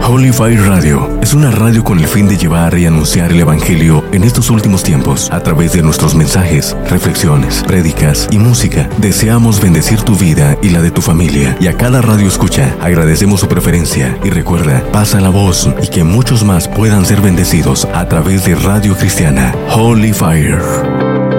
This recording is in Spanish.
Holy Fire Radio es una radio con el fin de llevar y anunciar el Evangelio en estos últimos tiempos. A través de nuestros mensajes, reflexiones, prédicas y música, deseamos bendecir tu vida y la de tu familia. Y a cada radio escucha, agradecemos su preferencia. Y recuerda, pasa la voz y que muchos más puedan ser bendecidos a través de Radio Cristiana Holy Fire.